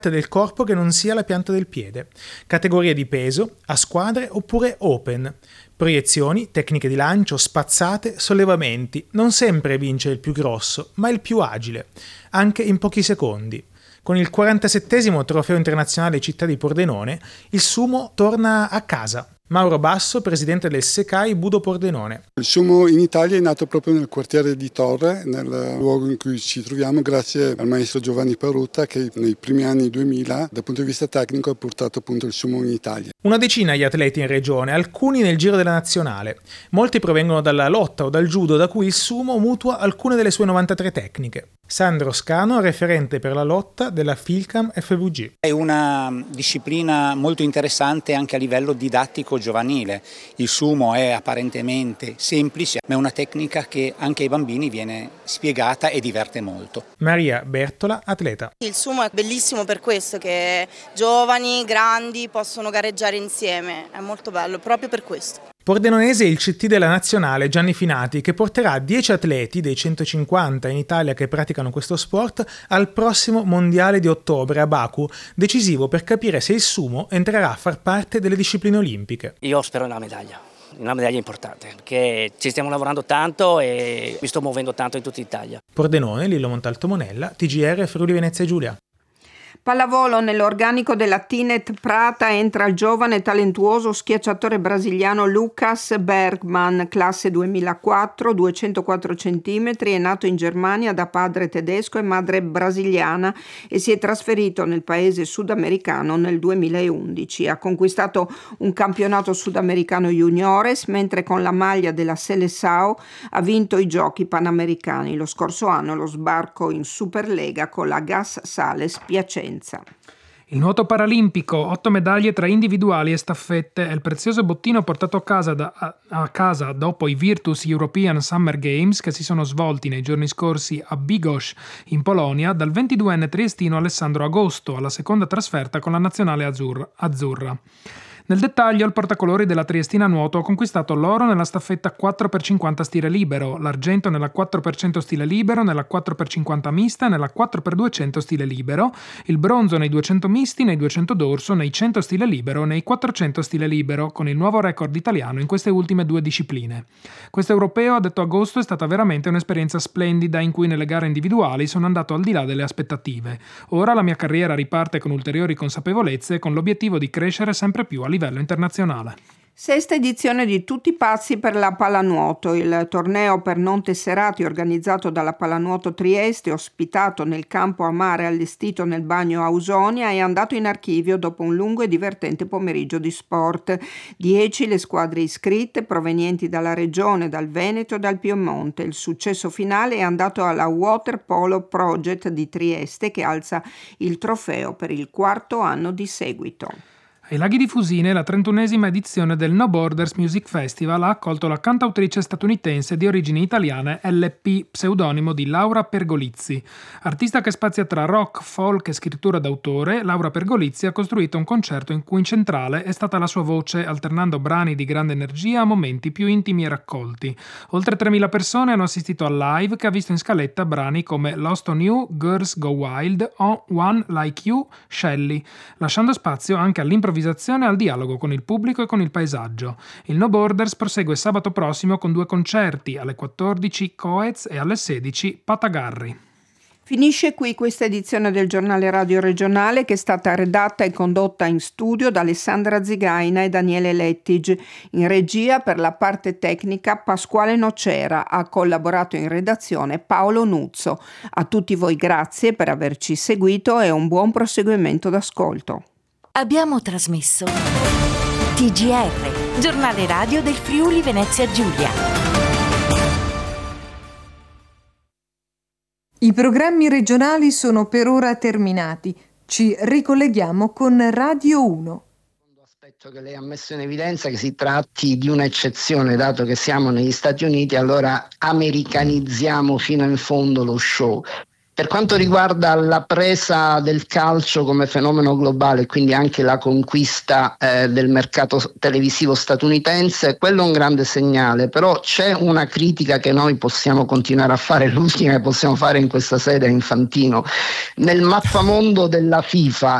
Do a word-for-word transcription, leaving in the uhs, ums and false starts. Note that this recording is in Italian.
del corpo che non sia la pianta del piede, categorie di peso, a squadre oppure open, proiezioni, tecniche di lancio, spazzate, sollevamenti. Non sempre vince il più grosso, ma il più agile, anche in pochi secondi. Con il quarantasettesimo trofeo internazionale Città di Pordenone, il sumo torna a casa. Mauro Basso, presidente del SECAI Budo Pordenone. Il sumo in Italia è nato proprio nel quartiere di Torre, nel luogo in cui ci troviamo, grazie al maestro Giovanni Parutta che nei primi anni duemila, dal punto di vista tecnico, ha portato appunto il sumo in Italia. Una decina gli atleti in regione, alcuni nel giro della nazionale. Molti provengono dalla lotta o dal judo, da cui il sumo mutua alcune delle sue novantatré tecniche. Sandro Scano, referente per la lotta della Filcam F V G. È una disciplina molto interessante anche a livello didattico giovanile. Il sumo è apparentemente semplice, ma è una tecnica che anche ai bambini viene spiegata e diverte molto. Maria Bertola, atleta. Il sumo è bellissimo per questo, che giovani, grandi possono gareggiare insieme, è molto bello proprio per questo. Pordenonese il C T della nazionale Gianni Finati, che porterà dieci atleti dei centocinquanta in Italia che praticano questo sport al prossimo mondiale di ottobre a Baku, decisivo per capire se il sumo entrerà a far parte delle discipline olimpiche. Io spero una medaglia, una medaglia importante, perché ci stiamo lavorando tanto e mi sto muovendo tanto in tutta Italia. Pordenone, Lillo Montalto Monella, T G R Friuli Venezia Giulia. Pallavolo, nell'organico della Tinet Prata entra il giovane e talentuoso schiacciatore brasiliano Lucas Bergman, classe duemilaquattro, duecentoquattro centimetri, è nato in Germania da padre tedesco e madre brasiliana e si è trasferito nel paese sudamericano nel duemilaundici. Ha conquistato un campionato sudamericano juniores, mentre con la maglia della Seleção ha vinto i giochi panamericani. Lo scorso anno lo sbarco in Superlega con la Gas Sales Piacenza. Il nuoto paralimpico, otto medaglie tra individuali e staffette, è il prezioso bottino portato a casa, da, a, a casa dopo i Virtus European Summer Games che si sono svolti nei giorni scorsi a Bydgoszcz in Polonia dal ventiduenne triestino Alessandro Agosto alla seconda trasferta con la nazionale azzurra. azzurra. Nel dettaglio, il portacolori della triestina nuoto ha conquistato l'oro nella staffetta quattro per cinquanta stile libero, l'argento nella quattro per cento stile libero, nella quattro per cinquanta mista e nella quattro per duecento stile libero, il bronzo nei duecento misti, nei duecento dorso, nei cento stile libero e nei quattrocento stile libero, con il nuovo record italiano in queste ultime due discipline. Questo europeo, ha detto Agosto, è stata veramente un'esperienza splendida in cui nelle gare individuali sono andato al di là delle aspettative. Ora la mia carriera riparte con ulteriori consapevolezze e con l'obiettivo di crescere sempre più a livello internazionale. Sesta edizione di Tutti pazzi per la pallanuoto, il torneo per non tesserati organizzato dalla Pallanuoto Trieste, ospitato nel campo a mare allestito nel bagno Ausonia, è andato in archivio dopo un lungo e divertente pomeriggio di sport. Dieci le squadre iscritte provenienti dalla regione, dal Veneto e dal Piemonte. Il successo finale è andato alla Water Polo Project di Trieste, che alza il trofeo per il quarto anno di seguito. Ai Laghi di Fusine, la trentunesima edizione del No Borders Music Festival ha accolto la cantautrice statunitense di origini italiane L P, pseudonimo di Laura Pergolizzi. Artista che spazia tra rock, folk e scrittura d'autore, Laura Pergolizzi ha costruito un concerto in cui in centrale è stata la sua voce, alternando brani di grande energia a momenti più intimi e raccolti. Oltre tremila persone hanno assistito al live, che ha visto in scaletta brani come Lost on You, Girls Go Wild o One Like You, Shelley, lasciando spazio anche all'improvvisazione e al dialogo con il pubblico e con il paesaggio. Il No Borders prosegue sabato prossimo con due concerti, alle quattordici Coez e alle sedici Patagarri. Finisce qui questa edizione del giornale radio regionale, che è stata redatta e condotta in studio da Alessandra Zigaina e Daniele Lettig. In regia per la parte tecnica Pasquale Nocera, ha collaborato in redazione Paolo Nuzzo. A tutti voi grazie per averci seguito e un buon proseguimento d'ascolto. Abbiamo trasmesso T G R, giornale radio del Friuli Venezia Giulia. I programmi regionali sono per ora terminati. Ci ricolleghiamo con Radio uno. Aspetto che lei ha messo in evidenza che si tratti di un'eccezione, dato che siamo negli Stati Uniti, allora americanizziamo fino in fondo lo show. Per quanto riguarda la presa del calcio come fenomeno globale, quindi anche la conquista eh, del mercato televisivo statunitense, quello è un grande segnale, però c'è una critica che noi possiamo continuare a fare, l'ultima che possiamo fare in questa sede è Infantino. Nel mappamondo della FIFA